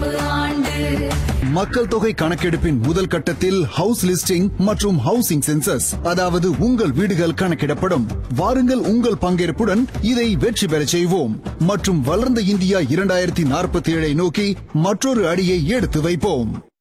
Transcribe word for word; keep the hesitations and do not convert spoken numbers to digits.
கணக்கெடுப்பு ஆண்டு. மக்கள் தொகை கணக்கெடுப்பின் முதல் கட்டத்தில் ஹவுஸ் லிஸ்டிங் மற்றும் ஹவுசிங் சென்சஸ், அதாவது உங்கள் வீடுகள் கணக்கிடப்படும். வாருங்கள், உங்கள் பங்கேற்புடன் இதை வெற்றி பெற செய்வோம் மற்றும் வளர்ந்த இந்தியா இரண்டாயிரத்தி நாற்பத்தி ஏழை நோக்கி மற்றொரு அடியை எடுத்து வைப்போம்.